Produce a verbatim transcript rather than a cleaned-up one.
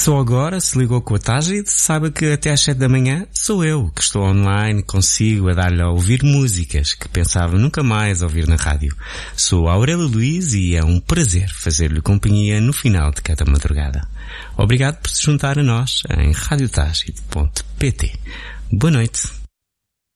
Só agora se ligou com a Tágide, saiba que até às sete da manhã sou eu que estou online consigo a dar-lhe a ouvir músicas que pensava nunca mais ouvir na rádio. Sou Aurélio Luís e é um prazer fazer-lhe companhia no final de cada madrugada. Obrigado por se juntar a nós em rádio tágide ponto pt. Boa noite.